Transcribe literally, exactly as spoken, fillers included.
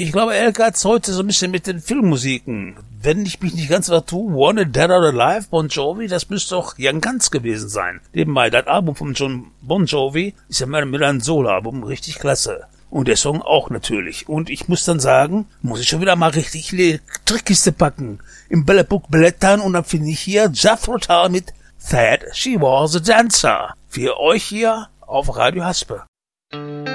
Ich glaube, Elke hat's heute so ein bisschen mit den Filmmusiken. Wenn ich mich nicht ganz vertue, Wanted Dead or Alive, Bon Jovi, das müsste doch Young Guns gewesen sein. Nebenbei, das Album von John Bon Jovi ist ja mehr mit einem Solo-Album, richtig klasse. Und der Song auch natürlich. Und ich muss dann sagen, muss ich schon wieder mal richtig in die Trickkiste packen, im Bällebook blättern und dann finde ich hier Jethro Tull mit That She Was a Dancer. Für euch hier auf Radio Haspe.